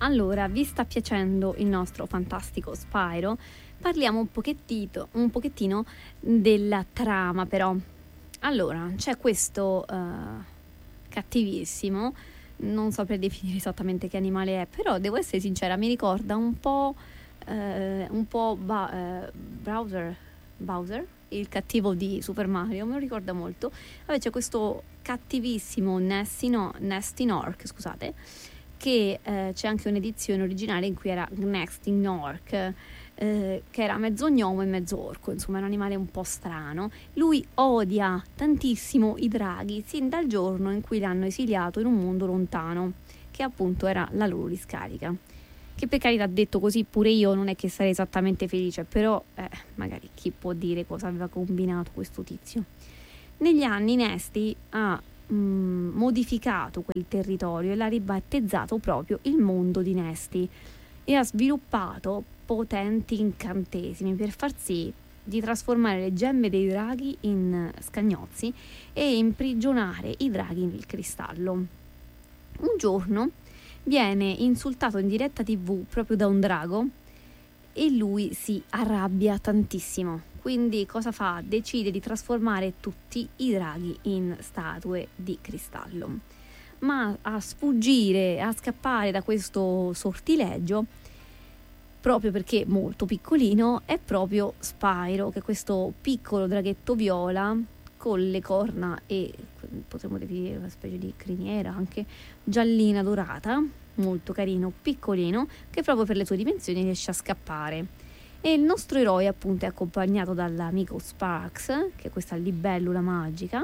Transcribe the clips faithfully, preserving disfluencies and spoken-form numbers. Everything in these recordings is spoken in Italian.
Allora, vi sta piacendo il nostro fantastico Spyro? Parliamo un pochettino, un pochettino della trama però. Allora, c'è questo uh, cattivissimo, non saprei definire esattamente che animale è, però devo essere sincera, mi ricorda un po' uh, un po' ba- uh, Bowser, Bowser, il cattivo di Super Mario, me lo ricorda molto. Vabbè, c'è questo cattivissimo Nasty, no, Nasty Nork, scusate, che eh, c'è anche un'edizione originale in cui era Nasty Nork, eh, che era mezzo gnomo e mezzo orco, insomma è un animale un po' strano. Lui odia tantissimo i draghi sin dal giorno in cui l'hanno esiliato in un mondo lontano, che appunto era la loro discarica. Che per carità, detto così, pure io non è che sarei esattamente felice, però eh, magari chi può dire cosa aveva combinato questo tizio. Negli anni Nasty ha mh, modificato quel territorio e l'ha ribattezzato proprio il mondo di Nasty e ha sviluppato potenti incantesimi per far sì di trasformare le gemme dei draghi in scagnozzi e imprigionare i draghi nel cristallo. Un giorno viene insultato in diretta tivù proprio da un drago e lui si arrabbia tantissimo. Quindi cosa fa? Decide di trasformare tutti i draghi in statue di cristallo. Ma a sfuggire, a scappare da questo sortileggio, proprio perché molto piccolino, è proprio Spyro, che è questo piccolo draghetto viola con le corna e potremmo definire una specie di criniera anche giallina dorata, molto carino, piccolino, che proprio per le sue dimensioni riesce a scappare. E il nostro eroe appunto è accompagnato dall'amico Sparx, che è questa libellula magica,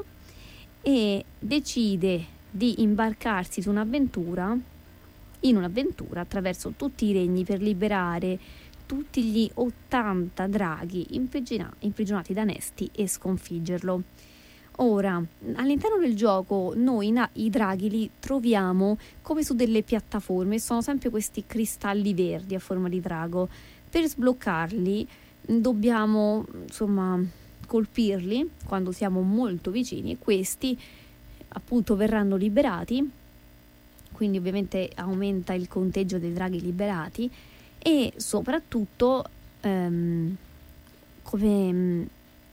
e decide di imbarcarsi su un'avventura in un'avventura attraverso tutti i regni per liberare tutti gli ottanta draghi imprigionati da Nasty e sconfiggerlo. Ora, all'interno del gioco noi na- i draghi li troviamo come su delle piattaforme, sono sempre questi cristalli verdi a forma di drago. Per sbloccarli dobbiamo, insomma, colpirli quando siamo molto vicini e questi appunto verranno liberati, quindi ovviamente aumenta il conteggio dei draghi liberati e soprattutto ehm, come mh,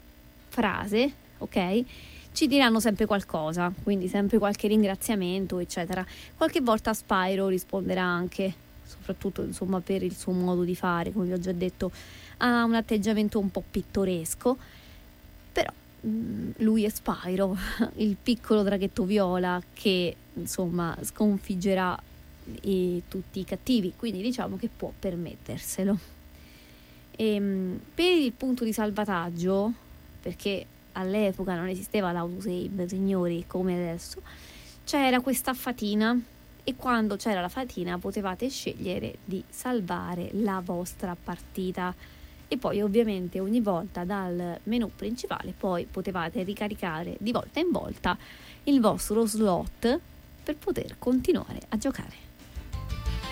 frase, ok? Ci diranno sempre qualcosa, quindi sempre qualche ringraziamento, eccetera. Qualche volta Spyro risponderà anche, soprattutto insomma per il suo modo di fare, come vi ho già detto, ha un atteggiamento un po' pittoresco, però mh, lui è Spyro, il piccolo draghetto viola che insomma sconfiggerà e tutti i cattivi, quindi diciamo che può permetterselo. E, mh, per il punto di salvataggio, perché all'epoca non esisteva l'autosave, signori, come adesso, c'era questa fatina e quando c'era la fatina potevate scegliere di salvare la vostra partita e poi ovviamente ogni volta dal menu principale poi potevate ricaricare di volta in volta il vostro slot per poter continuare a giocare.